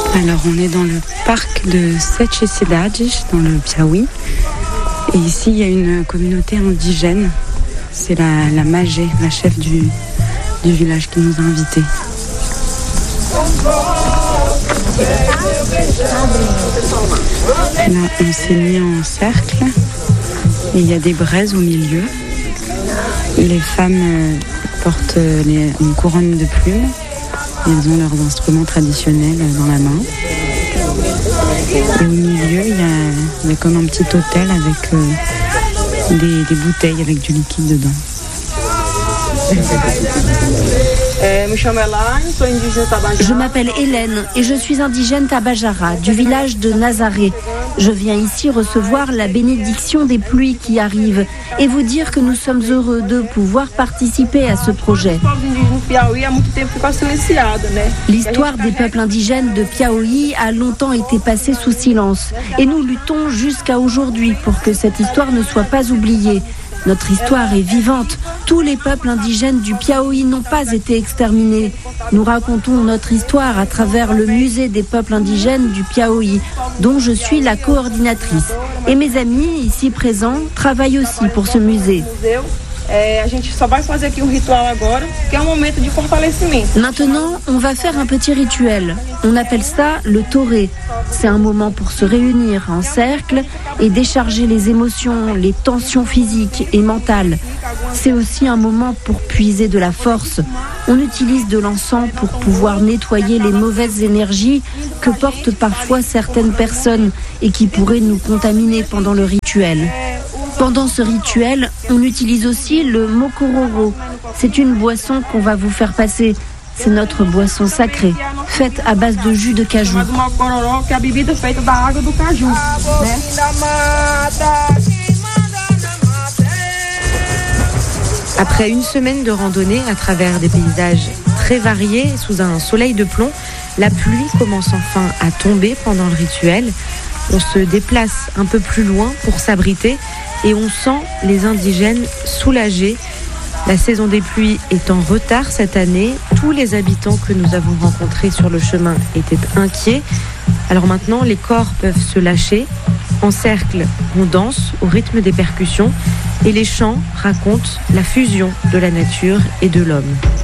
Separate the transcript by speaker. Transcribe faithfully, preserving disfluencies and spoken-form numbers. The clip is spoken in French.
Speaker 1: Alors on est dans le parc de Sete Cidades, dans le Piauí. Et ici il y a une communauté indigène. C'est la, la Magé, la chef du, du village qui nous a invités. Là on s'est mis en cercle. Et il y a des braises au milieu. Les femmes euh, portent les, une couronne de plumes. Elles ont leurs instruments traditionnels dans la main. Et au milieu, il y a, il y a comme un petit autel avec euh, des, des bouteilles avec du liquide dedans.
Speaker 2: Je m'appelle Hélène et je suis indigène Tabajara du village de Nazaré. Je viens ici recevoir la bénédiction des pluies qui arrivent et vous dire que nous sommes heureux de pouvoir participer à ce projet. L'histoire des peuples indigènes de Piauí a longtemps été passée sous silence et nous luttons jusqu'à aujourd'hui pour que cette histoire ne soit pas oubliée. Notre histoire est vivante. Tous les peuples indigènes du Piauí n'ont pas été exterminés. Nous racontons notre histoire à travers le musée des peuples indigènes du Piauí, dont je suis la coordinatrice. Et mes amis, ici présents, travaillent aussi pour ce musée. Maintenant, on va faire un petit rituel. On appelle ça le toré. C'est un moment pour se réunir en cercle et décharger les émotions, les tensions physiques et mentales. C'est aussi un moment pour puiser de la force. On utilise de l'encens pour pouvoir nettoyer les mauvaises énergies que portent parfois certaines personnes et qui pourraient nous contaminer pendant le rituel. Pendant ce rituel, on utilise aussi le mokororo. C'est une boisson qu'on va vous faire passer. C'est notre boisson sacrée, faite à base de jus de cajou.
Speaker 3: Après une semaine de randonnée à travers des paysages très variés, sous un soleil de plomb, la pluie commence enfin à tomber pendant le rituel. On se déplace un peu plus loin pour s'abriter et on sent les indigènes soulagés. La saison des pluies est en retard cette année. Tous les habitants que nous avons rencontrés sur le chemin étaient inquiets. Alors maintenant, les corps peuvent se lâcher. En cercle, on danse au rythme des percussions et les chants racontent la fusion de la nature et de l'homme.